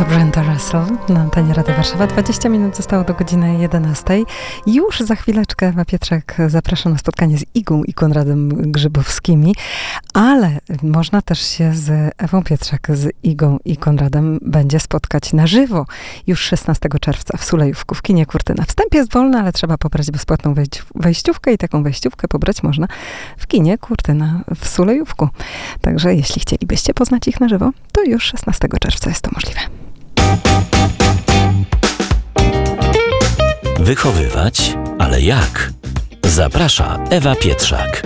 To Brenda Russell na antenie Radia Warszawa. 20 minut zostało do godziny 11. Już za chwileczkę Ewa Pietrzak zaprasza na spotkanie z Igą i Konradem Grzybowskimi, ale można też się z Ewą Pietrzak, z Igą i Konradem będzie spotkać na żywo już 16 czerwca w Sulejówku, w kinie Kurtyna. Wstęp jest wolny, ale trzeba pobrać bezpłatną wejściówkę i taką wejściówkę pobrać można w kinie Kurtyna w Sulejówku. Także jeśli chcielibyście poznać ich na żywo, to już 16 czerwca jest to możliwe. Wychowywać, ale jak? Zaprasza Ewa Pietrzak.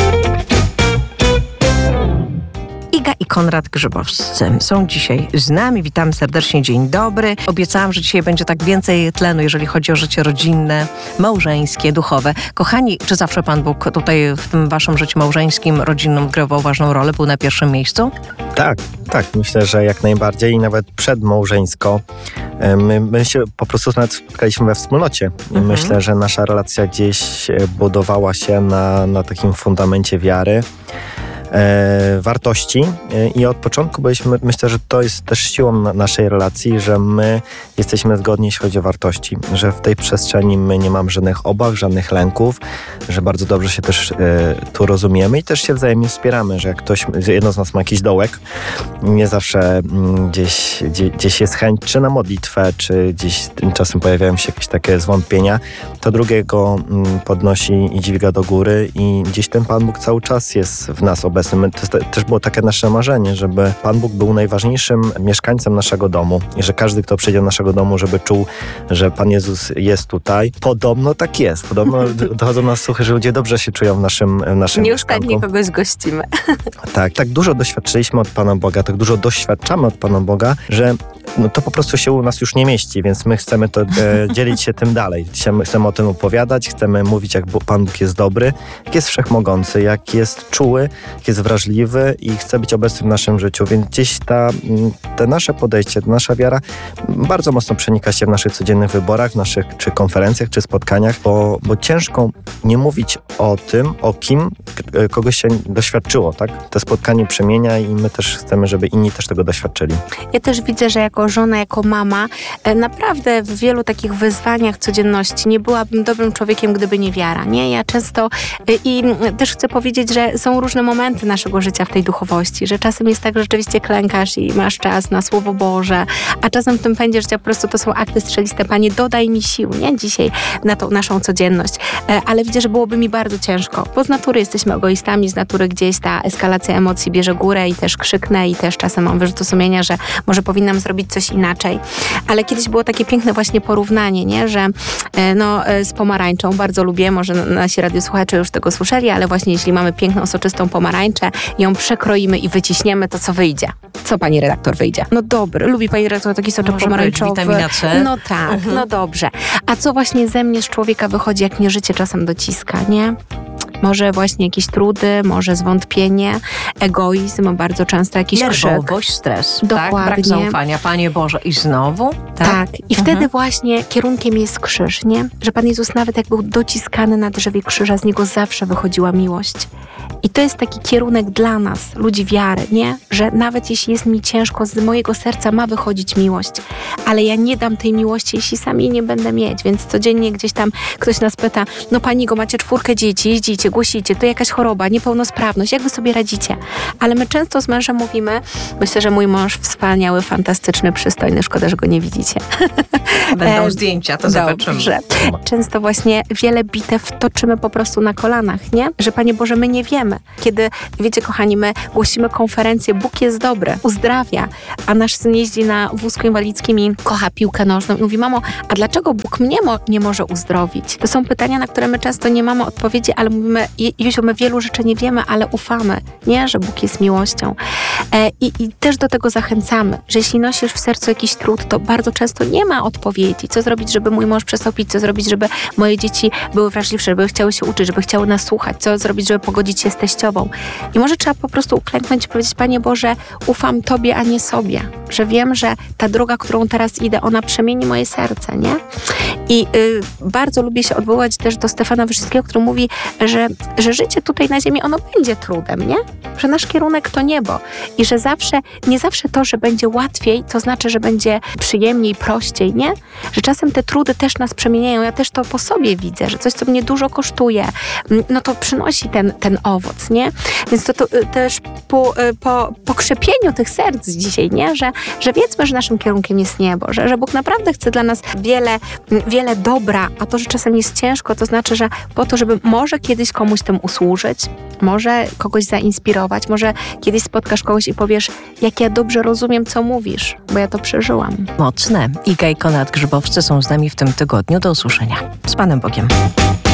Iga i Konrad Grzybowscy są dzisiaj z nami. Witam serdecznie, dzień dobry. Obiecałam, że dzisiaj będzie tak więcej tlenu, jeżeli chodzi o życie rodzinne, małżeńskie, duchowe. Kochani, czy zawsze Pan Bóg tutaj w tym waszym życiu małżeńskim, rodzinnym odgrywał ważną rolę, był na pierwszym miejscu? Tak. Myślę, że jak najbardziej i nawet przedmałżeńsko. My się po prostu nawet spotkaliśmy we wspólnocie. Myślę, że nasza relacja gdzieś budowała się na takim fundamencie wiary, wartości i od początku myślę, że to jest też siłą naszej relacji, że my jesteśmy zgodni, jeśli chodzi o wartości, że w tej przestrzeni my nie mamy żadnych obaw, żadnych lęków, że bardzo dobrze się też tu rozumiemy i też się wzajemnie wspieramy, że jak jedno z nas ma jakiś dołek, nie zawsze gdzieś jest chęć czy na modlitwę, czy gdzieś czasem pojawiają się jakieś takie zwątpienia, to drugiego podnosi i dźwiga do góry i gdzieś ten Pan Bóg cały czas jest w nas obecny. To też było takie nasze marzenie, żeby Pan Bóg był najważniejszym mieszkańcem naszego domu i że każdy, kto przyjdzie do naszego domu, żeby czuł, że Pan Jezus jest tutaj. Podobno tak jest. Podobno dochodzą nas słuchy, że ludzie dobrze się czują w naszym Nieustannie kogoś gościmy. Tak dużo doświadczyliśmy od Pana Boga, tak dużo doświadczamy od Pana Boga, że to po prostu się u nas już nie mieści, więc my chcemy to dzielić się tym dalej. Chcemy o tym opowiadać, chcemy mówić, jak Pan Bóg jest dobry, jak jest wszechmogący, jak jest czuły, jak jest wrażliwy i chce być obecny w naszym życiu, więc gdzieś te nasze podejście, nasza wiara bardzo mocno przenika się w naszych codziennych wyborach, w naszych czy konferencjach, czy spotkaniach, bo ciężko nie mówić o tym, o kim kogoś się doświadczyło, tak? To spotkanie przemienia i my też chcemy, żeby inni też tego doświadczyli. Ja też widzę, że jako żona, jako mama, naprawdę w wielu takich wyzwaniach codzienności nie byłabym dobrym człowiekiem, gdyby nie wiara, nie? Ja często i też chcę powiedzieć, że są różne momenty naszego życia w tej duchowości, że czasem jest tak, że rzeczywiście klękasz i masz czas na Słowo Boże, a czasem w tym pędzie życia po prostu to są akty strzeliste. Panie, dodaj mi sił, nie? Dzisiaj na tą naszą codzienność. Ale widzę, że byłoby mi bardzo ciężko, bo z natury jesteśmy egoistami, z natury gdzieś ta eskalacja emocji bierze górę i też krzyknę i też czasem mam wyrzuty sumienia, że może powinnam zrobić coś inaczej. Ale kiedyś było takie piękne właśnie porównanie, nie? Że z pomarańczą, bardzo lubię, może nasi radiosłuchacze już tego słyszeli, ale właśnie jeśli mamy piękną, soczystą pomarańczę, ją przekroimy i wyciśniemy, to co wyjdzie? Co pani redaktor wyjdzie? No dobry, lubi pani redaktor taki soczek pomarańczowy. Witamina C. No tak, no dobrze. A co właśnie ze mnie, z człowieka wychodzi, jak mnie życie czasem dociska, nie? Może właśnie jakieś trudy, może zwątpienie, egoizm, bardzo często jakiś krzyk. Nerwowość, stres. Dokładnie. Tak? Brak zaufania. Panie Boże, i znowu? Tak. I wtedy właśnie kierunkiem jest krzyż, nie? Że Pan Jezus nawet jak był dociskany na drzewie krzyża, z niego zawsze wychodziła miłość. I to jest taki kierunek dla nas, ludzi wiary, nie? Że nawet jeśli jest mi ciężko, z mojego serca ma wychodzić miłość, ale ja nie dam tej miłości, jeśli sam jej nie będę mieć, więc codziennie gdzieś tam ktoś nas pyta, no Pani Go, macie 4 dzieci, jeździcie, głosicie, to jakaś choroba, niepełnosprawność, jak wy sobie radzicie? Ale my często z mężem mówimy, myślę, że mój mąż wspaniały, fantastyczny, przystojny, szkoda, że go nie widzicie. Będą zdjęcia, to zobaczymy. Dobrze. Często właśnie wiele bitew toczymy po prostu na kolanach, nie? Że Panie Boże, my nie wiemy. Kiedy, wiecie kochani, my głosimy konferencję, Bóg jest dobry, uzdrawia, a nasz syn jeździ na wózku inwalidzkim i kocha piłkę nożną i mówi, mamo, a dlaczego Bóg mnie nie może uzdrowić? To są pytania, na które my często nie mamy odpowiedzi, ale mówimy, Józiu, my wielu rzeczy nie wiemy, ale ufamy, nie? Że Bóg jest miłością. I też do tego zachęcamy, że jeśli nosisz w sercu jakiś trud, to bardzo często nie ma odpowiedzi. Co zrobić, żeby mój mąż przestał pić? Co zrobić, żeby moje dzieci były wrażliwsze, żeby chciały się uczyć, żeby chciały nas słuchać? Co zrobić, żeby pogodzić się z teściową? I może trzeba po prostu uklęknąć i powiedzieć, Panie Boże, ufam Tobie, a nie sobie. że wiem, że ta droga, którą teraz idę, ona przemieni moje serce, nie? I bardzo lubię się odwołać też do Stefana Wyszyńskiego, który mówi, że życie tutaj na ziemi, ono będzie trudem, nie? Że nasz kierunek to niebo i że nie zawsze to, że będzie łatwiej, to znaczy, że będzie przyjemniej, prościej, nie? Że czasem te trudy też nas przemieniają. Ja też to po sobie widzę, że coś, co mnie dużo kosztuje, no to przynosi ten owoc, nie? Więc to też po krzepieniu tych serc dzisiaj, nie? Że wiedzmy, że naszym kierunkiem jest niebo, że Bóg naprawdę chce dla nas wiele dobra, a to, że czasem jest ciężko, to znaczy, że po to, żeby może kiedyś komuś tym usłużyć, może kogoś zainspirować, może kiedyś spotkasz kogoś i powiesz, jak ja dobrze rozumiem, co mówisz, bo ja to przeżyłam. Mocne. Iga i Konrad Grzybowscy są z nami w tym tygodniu. Do usłyszenia. Z Panem Bogiem.